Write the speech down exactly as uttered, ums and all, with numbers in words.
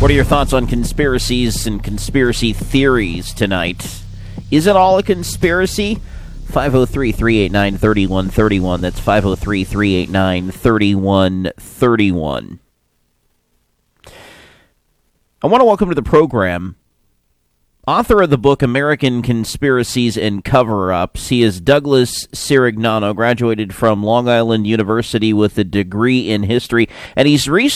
What are your thoughts on conspiracies and conspiracy theories tonight? Is it all a conspiracy? five oh three, three eight nine, three one three one. That's five oh three, three eight nine, three one three one. I want to welcome to the program author of the book American Conspiracies and Cover-Ups. He is Douglas Sirignano, graduated from Long Island University with a degree in history, and he's re-